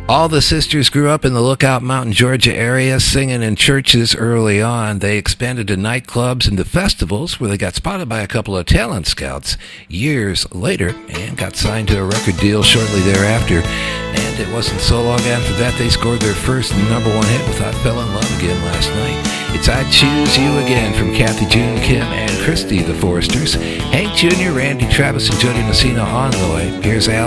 All the sisters grew up in the Lookout Mountain, Georgia area, singing in churches early on. They expanded to nightclubs and to festivals where they got spotted by a couple of talent scouts years later and got signed to a record deal shortly thereafter. And it wasn't so long after that they scored their first #1 hit with I Fell in Love Again last night. It's I Choose You Again from Kathy June, Kim, and Christy, the Foresters. Hank Jr., Randy Travis, and Jody Messina on the way. Here's Al.